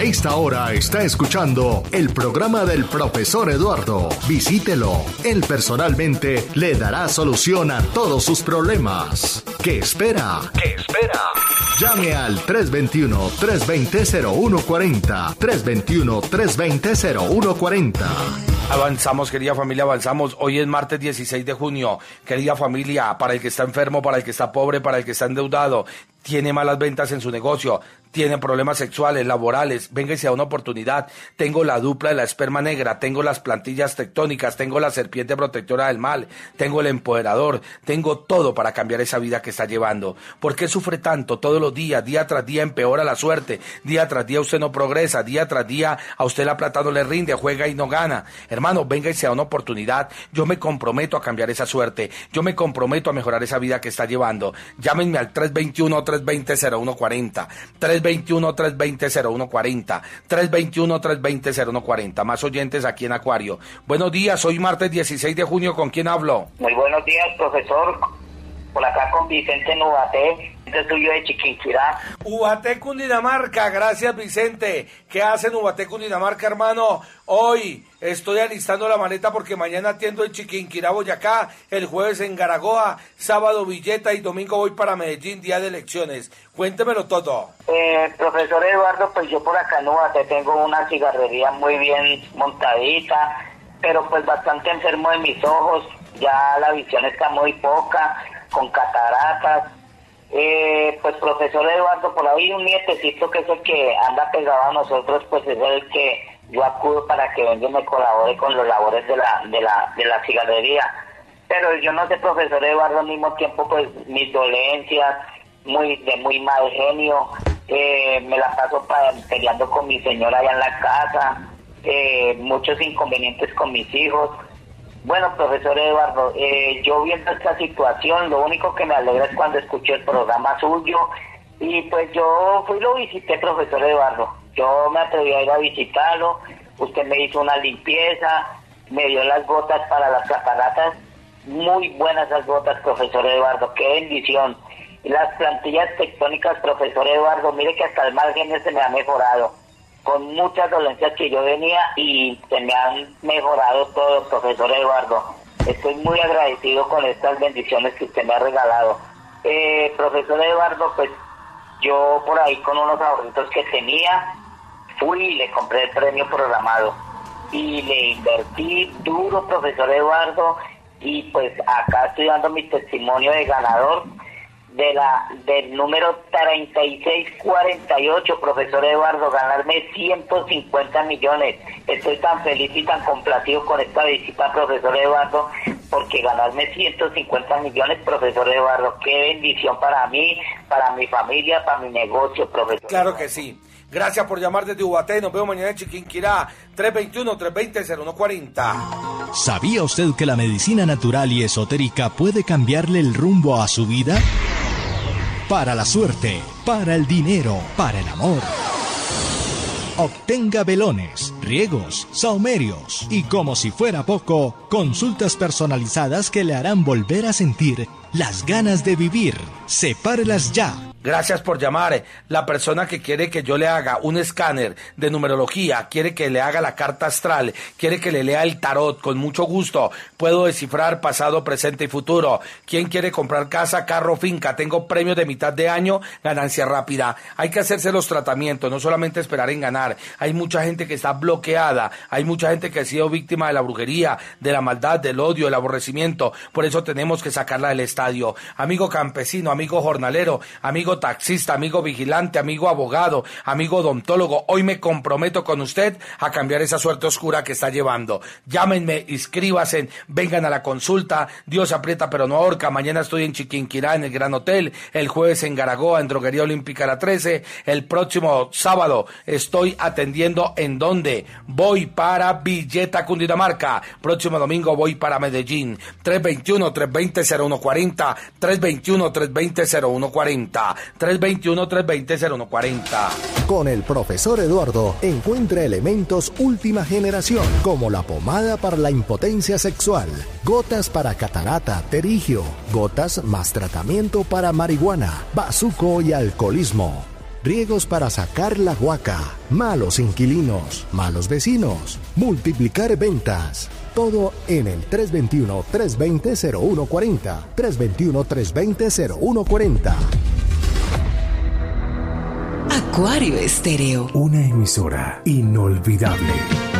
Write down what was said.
A esta hora está escuchando el programa del profesor Eduardo. Visítelo. Él personalmente le dará solución a todos sus problemas. ¿Qué espera? ¿Qué espera? Llame al 321-320-0140. 321-320-0140. Avanzamos, querida familia, avanzamos. Hoy es martes 16 de junio. Querida familia, para el que está enfermo, para el que está pobre, para el que está endeudado, tiene malas ventas en su negocio, tiene problemas sexuales, laborales, venga y sea una oportunidad. Tengo la dupla de la esperma negra, tengo las plantillas tectónicas, tengo la serpiente protectora del mal, tengo el empoderador, tengo todo para cambiar esa vida que está llevando. ¿Por qué sufre tanto todos los días? Día tras día empeora la suerte, día tras día usted no progresa, día tras día a usted la plata no le rinde, juega y no gana. Hermano, venga y sea una oportunidad. Yo me comprometo a cambiar esa suerte, yo me comprometo a mejorar esa vida que está llevando. Llámenme al 321-320-0140, 321-320-0140, 321-320-0140. Más oyentes aquí en Acuario. Buenos días, hoy martes 16 de junio, ¿con quién hablo? Muy buenos días, profesor. Por acá con Vicente Nubaté, este suyo de Chiquinquirá. Ubaté, Cundinamarca, gracias Vicente. ¿Qué hacen Ubaté, Cundinamarca, hermano? Hoy estoy alistando la maleta porque mañana atiendo en Chiquinquirá, Boyacá, el jueves en Garagoa, sábado Villeta y domingo voy para Medellín, día de elecciones. Cuéntemelo todo. Profesor Eduardo, pues yo por acá en Ubaté tengo una cigarrería muy bien montadita, pero pues bastante enfermo de mis ojos, ya la visión está muy poca, con cataratas. Pues profesor Eduardo, por ahí un nietecito que es el que anda pegado a nosotros, pues es el que yo acudo para que venga y me colabore con los labores de la cigarrería. Pero yo no sé, profesor Eduardo, al mismo tiempo pues mis dolencias, de muy mal genio, me la paso peleando con mi señora allá en la casa, muchos inconvenientes con mis hijos. Bueno, profesor Eduardo, yo viendo esta situación, lo único que me alegra es cuando escuché el programa suyo, y pues yo fui y lo visité, profesor Eduardo. Yo me atreví a ir a visitarlo, usted me hizo una limpieza, me dio las gotas para las cataratas, muy buenas las gotas, profesor Eduardo, qué bendición. Y las plantillas tectónicas, profesor Eduardo, mire que hasta el mal genio se me ha mejorado, con muchas dolencias que yo venía y se me han mejorado todo, profesor Eduardo. Estoy muy agradecido con estas bendiciones que usted me ha regalado. Profesor Eduardo, pues yo por ahí con unos ahorritos que tenía, fui y le compré el premio programado y le invertí duro, profesor Eduardo, y pues acá estoy dando mi testimonio de ganador del número 3648, profesor Eduardo, ganarme 150 millones. Estoy tan feliz y tan complacido con esta visita, profesor Eduardo, porque ganarme 150 millones, profesor Eduardo, qué bendición para mí, para mi familia, para mi negocio, profesor. Claro que sí. Gracias por llamar desde Ubaté. Nos vemos mañana en Chiquinquirá. 321-320-0140. ¿Sabía usted que la medicina natural y esotérica puede cambiarle el rumbo a su vida? Para la suerte, para el dinero, para el amor. Obtenga velones, riegos, saumerios y, como si fuera poco, consultas personalizadas que le harán volver a sentir las ganas de vivir. Sepárelas ya. Gracias por llamar. La persona que quiere que yo le haga un escáner de numerología, quiere que le haga la carta astral, quiere que le lea el tarot, con mucho gusto. Puedo descifrar pasado, presente y futuro. ¿Quién quiere comprar casa, carro, finca? Tengo premios de mitad de año, ganancia rápida. Hay que hacerse los tratamientos, no solamente esperar en ganar. Hay mucha gente que está bloqueada, hay mucha gente que ha sido víctima de la brujería, de la maldad, del odio, del aborrecimiento. Por eso tenemos que sacarla del estadio. Amigo campesino, amigo jornalero, amigo taxista, amigo vigilante, amigo abogado, amigo odontólogo, hoy me comprometo con usted a cambiar esa suerte oscura que está llevando. Llámenme, inscríbanse, vengan a la consulta. Dios aprieta pero no ahorca. Mañana estoy en Chiquinquirá, en el Gran Hotel, el jueves en Garagoa, en Droguería Olímpica La 13, el próximo sábado estoy atendiendo en donde voy para Villeta, Cundinamarca, próximo domingo voy para Medellín. 321-320-0140, 321-320-0140, 321-320-0140. Con el profesor Eduardo encuentra elementos última generación, como la pomada para la impotencia sexual, gotas para catarata, terigio, gotas más tratamiento para marihuana, bazuco y alcoholismo. riegos para sacar la guaca, malos inquilinos, malos vecinos, multiplicar ventas. Todo en el 321-320-0140. 321-320-0140. Acuario Estéreo. Una emisora inolvidable.